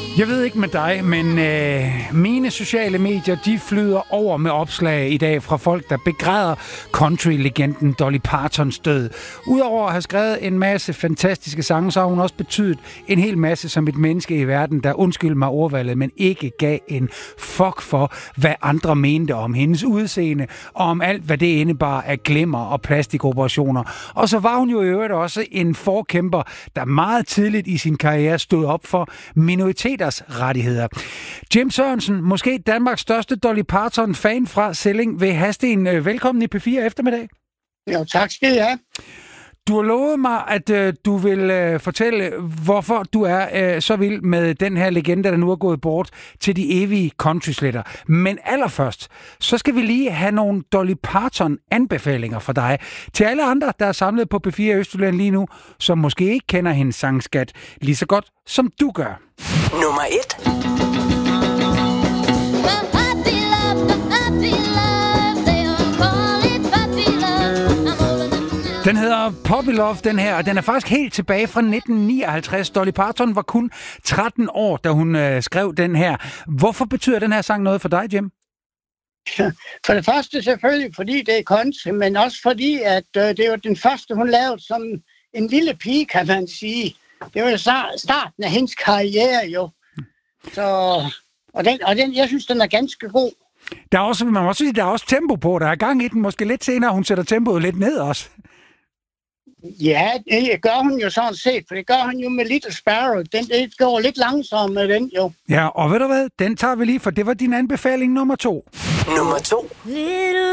Jeg ved ikke med dig, men mine sociale medier, de flyder over med opslag i dag fra folk, der begræder country-legenden Dolly Partons død. Udover at have skrevet en masse fantastiske sange, så har hun også betydet en hel masse som et menneske i verden, der undskyld mig ordvalget, men ikke gav en fuck for, hvad andre mente om hendes udseende, og om alt, hvad det indebar af glimmer og plastikoperationer. Og så var hun jo i øvrigt også en forkæmper, der meget tidligt i sin karriere stod op for minoriteters rettigheder. Jim Sørensen, måske Danmarks største Dolly Parton-fan fra Selling, vil have en velkommen i P4 eftermiddag. Jo, tak skal I have. Du har lovet mig, at du vil fortælle, hvorfor du er så vild med den her legende, der nu er gået bort til de evige countrysletter. Men allerførst, så skal vi lige have nogle Dolly Parton-anbefalinger fra dig. Til alle andre, der er samlet på P4 Østjylland lige nu, som måske ikke kender hendes sangskat lige så godt, som du gør. Nummer 1. Den hedder Puppy Love, den her, og den er faktisk helt tilbage fra 1959. Dolly Parton var kun 13 år, da hun skrev den her. Hvorfor betyder den her sang noget for dig, Jim? For det første selvfølgelig, fordi det er country, men også fordi, at det var den første, hun lavede som en lille pige, kan man sige. Det var jo starten af hendes karriere, jo. Så, og den, jeg synes, den er ganske god. Der er også, man må også sige, der er også tempo på. Der er gang i den, måske lidt senere, hun sætter tempoet lidt ned også. Ja, det gør hun jo sådan set, for det gør hun jo med Little Sparrow. Det går lidt langsomt med den, jo. Ja, og ved du hvad? Den tager vi lige, for det var din anbefaling nummer 2. Nummer 2.